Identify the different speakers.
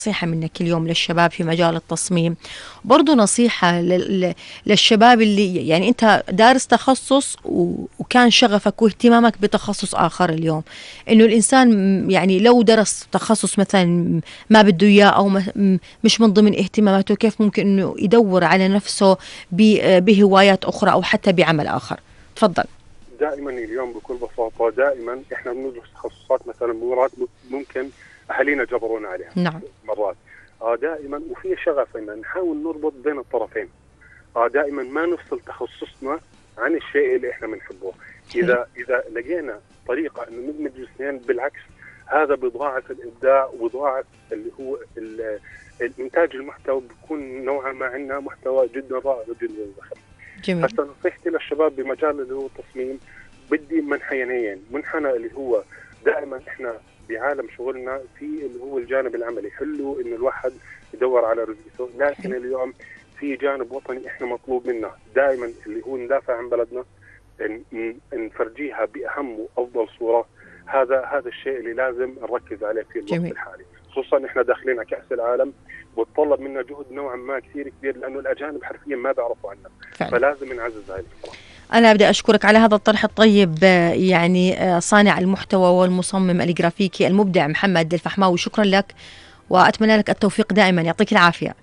Speaker 1: نصيحة منك اليوم للشباب في مجال التصميم، برضو نصيحة للشباب اللي يعني أنت دارس تخصص وكان شغفك واهتمامك بتخصص آخر اليوم، إنه الإنسان يعني لو درس تخصص مثلا ما بده إياه أو مش من ضمن اهتماماته، كيف ممكن إنه يدور على نفسه بهوايات أخرى أو حتى بعمل آخر؟ تفضل.
Speaker 2: دائما اليوم بكل بساطة دائما احنا بندرس تخصصات مثلا مرات ممكن اهالينا جبرونا عليها.
Speaker 1: نعم.
Speaker 2: مرات دائما وفي شغف ان نحاول نربط بين الطرفين. دائما ما نفصل تخصصنا عن الشيء اللي احنا بنحبه. اذا لقينا طريقة انه ندمج الاثنين بالعكس، هذا بيضاعف الابداع وبيضاعف اللي هو الانتاج المحتوى، بيكون نوعا ما عندنا محتوى جدا رائع وجدا ضخم.
Speaker 1: جميل.
Speaker 2: هسه نصيحتي للشباب بمجال اللي هو التصميم، بدي منحيين، منحنى اللي هو دائما احنا بعالم شغلنا في اللي هو الجانب العملي، حلو انه الواحد يدور على رزقه، لكن اليوم في جانب وطني احنا مطلوب منا دائما اللي هو ندافع عن بلدنا، نفرجيها باهم وافضل صوره. هذا الشيء اللي لازم نركز عليه في الوقت الحالي، خصوصا احنا داخلين على كأس العالم وتطلب منا جهد نوعا ما كثير كبير، لانه الاجانب حرفيا ما بيعرفوا عنا فعلا. فلازم نعزز هذه الصراحه.
Speaker 1: أنا بدي أشكرك على هذا الطرح الطيب، يعني صانع المحتوى والمصمم الجرافيكي المبدع محمد الفحماوي، شكرا لك وأتمنى لك التوفيق دائما، يعطيك العافية.